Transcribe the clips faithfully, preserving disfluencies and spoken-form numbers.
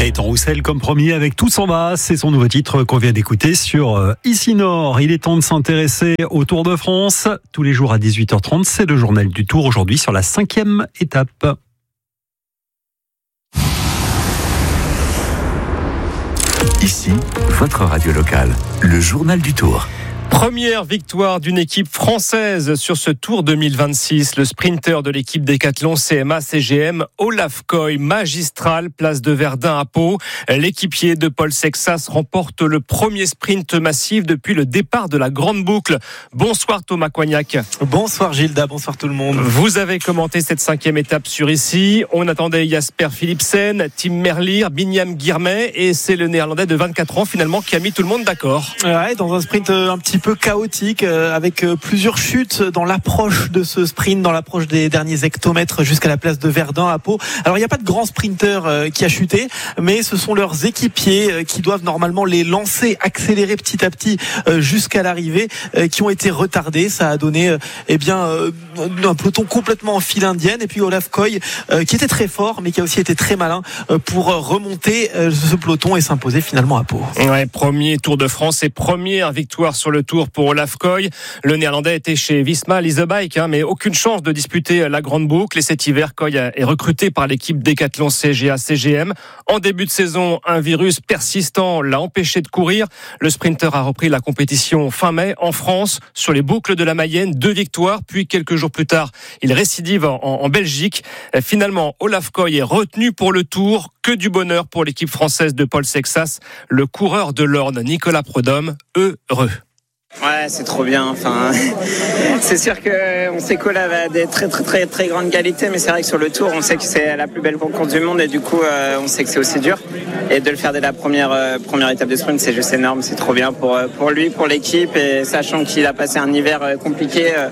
Gaëtan Roussel, comme promis, avec Tout s'en va. C'est son nouveau titre qu'on vient d'écouter sur Ici Nord. Il est temps de s'intéresser au Tour de France. Tous les jours à dix-huit heures trente, c'est le journal du Tour. Aujourd'hui sur la cinquième étape. Ici, votre radio locale, le journal du Tour. Première victoire d'une équipe française sur ce Tour deux mille vingt-six. Le sprinter de l'équipe Décathlon C M A C G M, Olaf Koy, magistral, place de Verdun à Pau. L'équipier de Paul Sexas remporte le premier sprint massif depuis le départ de la Grande Boucle. Bonsoir Thomas Coignac. Bonsoir Gilda, bonsoir tout le monde. Vous avez commenté cette cinquième étape sur Ici. On attendait Jasper Philipsen, Tim Merlier, Binyam Girmay et c'est le Néerlandais de vingt-quatre ans finalement qui a mis tout le monde d'accord. Ouais, dans un sprint un petit peu chaotique, euh, avec euh, plusieurs chutes dans l'approche de ce sprint, dans l'approche des derniers hectomètres jusqu'à la place de Verdun à Pau. Alors il n'y a pas de grand sprinter euh, qui a chuté, mais ce sont leurs équipiers euh, qui doivent normalement les lancer, accélérer petit à petit euh, jusqu'à l'arrivée, euh, qui ont été retardés. Ça a donné euh, eh bien euh, un peloton complètement en file indienne. Et puis Olaf Koy, euh, qui était très fort, mais qui a aussi été très malin euh, pour remonter euh, ce peloton et s'imposer finalement à Pau. Ouais, premier Tour de France et première victoire sur le Tour pour Olaf Koy. Le Néerlandais était chez Visma Leasebike, hein, mais aucune chance de disputer la Grande Boucle. Et cet hiver, Koy est recruté par l'équipe Décathlon C G A C G M. En début de saison, un virus persistant l'a empêché de courir. Le sprinter a repris la compétition fin mai en France sur les boucles de la Mayenne. Deux victoires, puis quelques jours plus tard, il récidive en, en Belgique. Finalement, Olaf Koy est retenu pour le Tour. Que du bonheur pour l'équipe française de Paul Sexas. Le coureur de l'Orne, Nicolas Prodhomme, heureux. Ouais, c'est trop bien. Enfin, c'est sûr qu'on sait qu'Olaf a des très très très très grandes qualités, mais c'est vrai que sur le Tour, on sait que c'est la plus belle course du monde et du coup, euh, on sait que c'est aussi dur. Et de le faire dès la première euh, première étape de sprint, c'est juste énorme. C'est trop bien pour pour lui, pour l'équipe, et sachant qu'il a passé un hiver compliqué, euh,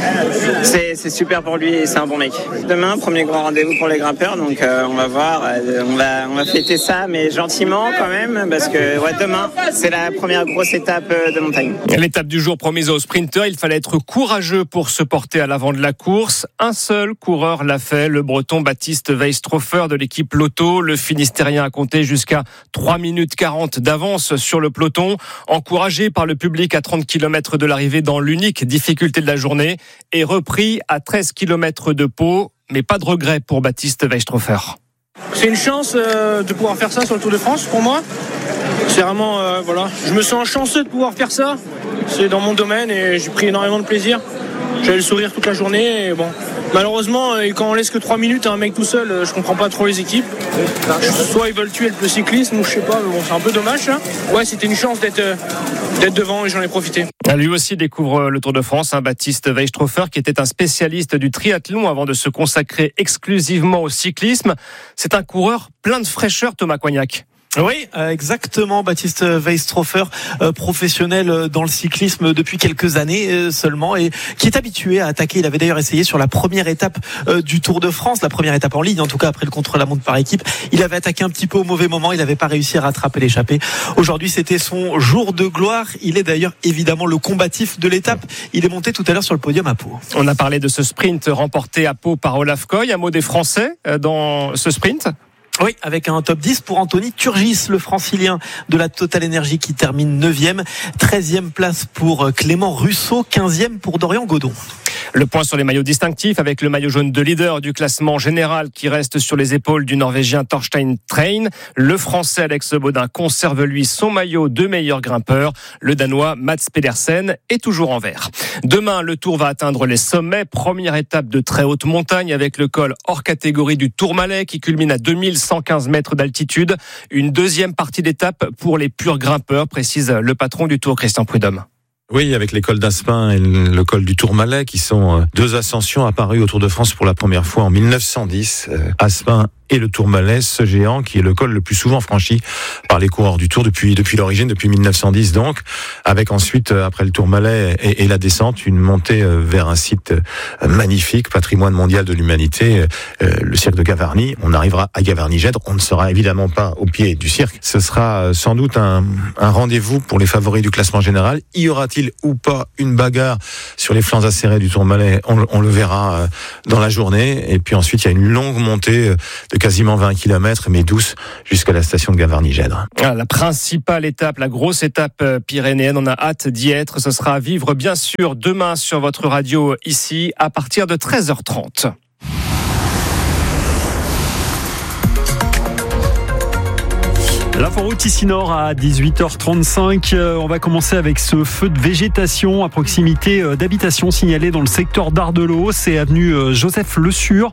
c'est c'est super pour lui et c'est un bon mec. Demain, premier grand rendez-vous pour les grimpeurs, donc euh, on va voir, euh, on va on va fêter ça, mais gentiment quand même, parce que ouais, demain, c'est la première grosse étape de montagne. L'étape du jour promise aux sprinteurs, il fallait être courageux pour se porter à l'avant de la course. Un seul coureur l'a fait, le breton Baptiste Weistrofer de l'équipe Lotto. Le Finistérien a compté jusqu'à trois minutes quarante d'avance sur le peloton. Encouragé par le public à trente kilomètres de l'arrivée dans l'unique difficulté de la journée, et repris à treize kilomètres de Pau, mais pas de regret pour Baptiste Weistrofer. C'est une chance euh, de pouvoir faire ça sur le Tour de France pour moi. C'est vraiment, euh, voilà, je me sens chanceux de pouvoir faire ça. C'est dans mon domaine et j'ai pris énormément de plaisir. J'avais le sourire toute la journée et bon, malheureusement, quand on laisse que trois minutes à un mec tout seul, je comprends pas trop les équipes. Soit ils veulent tuer le cyclisme ou je sais pas, mais bon, c'est un peu dommage. Hein. Ouais, c'était une chance d'être, d'être devant et j'en ai profité. Lui aussi découvre le Tour de France, hein, Baptiste Weistrofer, qui était un spécialiste du triathlon avant de se consacrer exclusivement au cyclisme. C'est un coureur plein de fraîcheur, Thomas Coignac. Oui, exactement. Baptiste Weistrofer, euh, professionnel dans le cyclisme depuis quelques années euh, seulement, et qui est habitué à attaquer. Il avait d'ailleurs essayé sur la première étape euh, du Tour de France, la première étape en ligne, en tout cas après le contre-la-montre par équipe. Il avait attaqué un petit peu au mauvais moment, il n'avait pas réussi à rattraper l'échappée. Aujourd'hui, c'était son jour de gloire. Il est d'ailleurs évidemment le combatif de l'étape. Il est monté tout à l'heure sur le podium à Pau. On a parlé de ce sprint remporté à Pau par Olaf Koy. Un mot des Français dans ce sprint ? Oui, avec un top dix pour Anthony Turgis, le francilien de la Total Energy qui termine neuvième. treizième place pour Clément Russo, quinzième pour Dorian Godon. Le point sur les maillots distinctifs avec le maillot jaune de leader du classement général qui reste sur les épaules du Norvégien Torstein Train. Le Français Alex Baudin conserve lui son maillot de meilleur grimpeur. Le Danois Mats Pedersen est toujours en vert. Demain, le Tour va atteindre les sommets. Première étape de très haute montagne avec le col hors catégorie du Tourmalet qui culmine à deux mille cent quinze mètres d'altitude. Une deuxième partie d'étape pour les purs grimpeurs, précise le patron du Tour, Christian Prudhomme. Oui, avec les cols d'Aspin et le col du Tourmalet, qui sont deux ascensions apparues au Tour de France pour la première fois en mille neuf cent dix. Aspin et le Tourmalet, ce géant qui est le col le plus souvent franchi par les coureurs du Tour depuis depuis l'origine, depuis mille neuf cent dix donc, avec ensuite, après le Tourmalet et, et la descente, une montée vers un site magnifique, patrimoine mondial de l'humanité, le cirque de Gavarnie. On arrivera à Gavarnie-Gèdre, on ne sera évidemment pas au pied du cirque. Ce sera sans doute un, un rendez-vous pour les favoris du classement général. Y aura-t-il ou pas une bagarre sur les flancs acérés du Tourmalet? On, on le verra dans la journée. Et puis ensuite, il y a une longue montée de de quasiment vingt kilomètres, mais douce, jusqu'à la station de Gavarnie-Gèdre. Ah, la principale étape, la grosse étape pyrénéenne, on a hâte d'y être. Ce sera à vivre bien sûr demain sur votre radio ici à partir de treize heures trente. L'inforoute ici Nord à dix-huit heures trente-cinq. On va commencer avec ce feu de végétation à proximité d'habitations signalées dans le secteur d'Ardelot. C'est avenue Joseph Le Sur.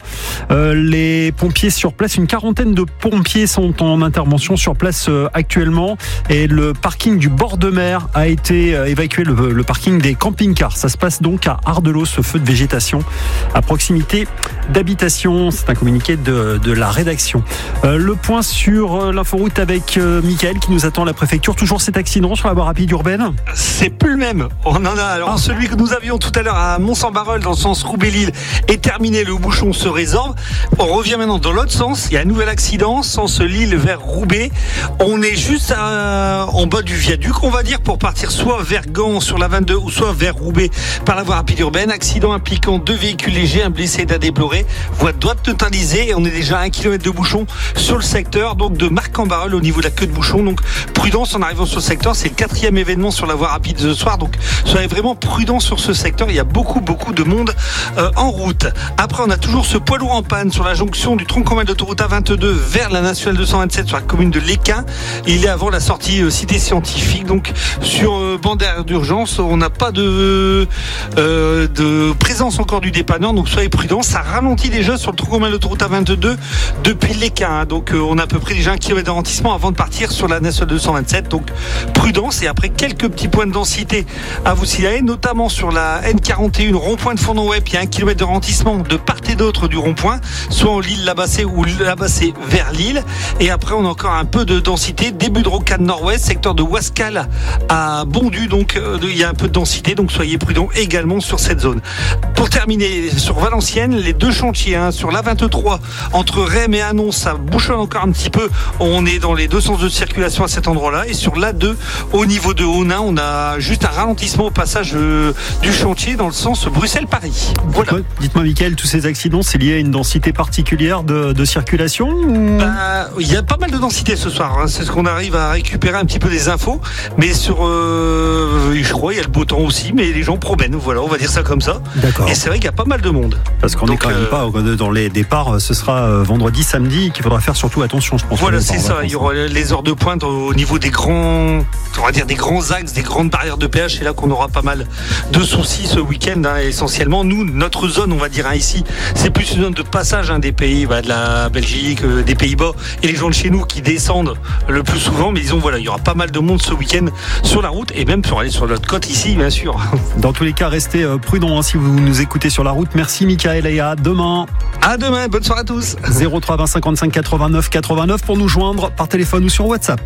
Les pompiers sur place, une quarantaine de pompiers sont en intervention sur place actuellement. Et le parking du bord de mer a été évacué, le, le parking des camping-cars. Ça se passe donc à Ardelot, ce feu de végétation à proximité d'habitations. C'est un communiqué de, de la rédaction. Le point sur l'inforoute avec Mickaël qui nous attend à la préfecture. Toujours cet accident sur la voie rapide urbaine. C'est plus le même. On en a. Alors ah. celui que nous avions tout à l'heure à Mont-Saint-Barreul dans le sens Roubaix-Lille est terminé. Le bouchon se résorbe. On revient maintenant dans l'autre sens. Il y a un nouvel accident sens Lille vers Roubaix. On est juste à, en bas du viaduc, on va dire, pour partir soit vers Gand sur la vingt-deux ou soit vers Roubaix par la voie rapide urbaine. Accident impliquant deux véhicules légers, un blessé est à déplorer. Voie de droite neutralisée et on est déjà à un kilomètre de bouchon sur le secteur donc de Marc-en-Barreul au niveau de la queue de bouchon. Donc prudence en arrivant sur le secteur. C'est le quatrième événement sur la voie rapide ce soir. Donc soyez vraiment prudents sur ce secteur. Il y a beaucoup beaucoup de monde euh, en route. Après on a toujours ce poids lourd en panne sur la jonction du tronc commun de l'autoroute A vingt-deux vers la nationale deux cent vingt-sept sur la commune de Léquin. Il est avant la sortie euh, cité scientifique. Donc sur euh, bande d'arrêt d'urgence, on n'a pas de, euh, de présence encore du dépanneur. Donc soyez prudents. Ça ralentit déjà sur le tronc commun de l'autoroute A vingt-deux depuis Léquin. Donc euh, on a à peu près déjà un kilomètre de ralentissement avant de partir sur la nationale deux cent vingt-sept. Donc prudence et après quelques petits points de densité à vous signaler, notamment sur la N quarante et un rond-point de Fournon-Web. Il y a un kilomètre de ralentissement de part et d'autre du rond-point, soit en Lille-Labassé ou Labassé vers Lille. Et après on a encore un peu de densité, début de rocade nord-ouest, secteur de Wascal à Bondu. Donc euh, il y a un peu de densité, donc soyez prudents également sur cette zone. Pour terminer, sur Valenciennes, les deux chantiers hein, sur l'A vingt-trois entre Rem et Annonce, ça bouchonne encore un petit peu. On est dans les deux sens de circulation à cet endroit-là. Et sur l'A deux, au niveau de Honin, on a juste un ralentissement au passage euh, du chantier dans le sens Bruxelles-Paris. Voilà. Dites-moi, dites-moi Mickaël, tous ces accidents, c'est lié à une densité particulière de, de circulation ou... bah, il y a pas mal de densité ce soir. Hein. C'est ce qu'on arrive à récupérer un petit peu des infos. Mais sur, euh, je crois, il y a le beau temps aussi. Mais les gens promènent. Voilà, on va dire ça comme ça. D'accord. Et c'est vrai qu'il y a pas mal de monde. Parce qu'on n'est quand même euh... pas dans les départs. Ce sera vendredi, samedi qu'il faudra faire surtout attention, je pense. Voilà, c'est ça. Il y aura les heures de pointe au niveau des grands, on va dire des grands axes, des grandes barrières de péage. C'est là qu'on aura pas mal de soucis ce week-end. Hein, essentiellement, nous, notre zone, on va dire hein, ici, c'est plus une zone de passage hein, des pays, bah, de la Belgique, euh, des Pays-Bas et les gens de chez nous qui descendent le plus souvent. Mais disons voilà, il y aura pas mal de monde ce week-end sur la route et même pour aller sur notre côte ici, bien sûr. Dans tous les cas, restez prudents hein, si vous nous écoutez sur la route. Merci Mickaël et à demain. À demain. Bonne soirée à tous. zéro trois vingt cinquante-cinq quatre-vingt-neuf quatre-vingt-neuf pour nous joindre par téléphone ou sur WhatsApp.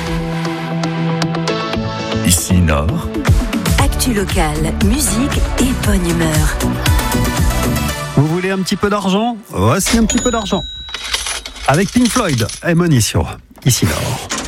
Ici Nord. Actu locale, musique et bonne humeur. Vous voulez un petit peu d'argent ? Voici un petit peu d'argent. Avec Pink Floyd et Money sur Ici Nord.